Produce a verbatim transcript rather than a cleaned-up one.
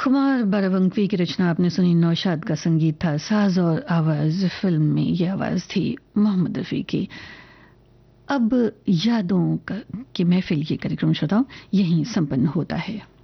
खुमार बारावंकवी की रचना आपने सुनी, नौशाद का संगीत था, साज और आवाज फिल्म में ये आवाज थी मोहम्मद रफ़ी की। अब यादों का की महफिल ये कार्यक्रम श्रोताओं यहीं संपन्न होता है।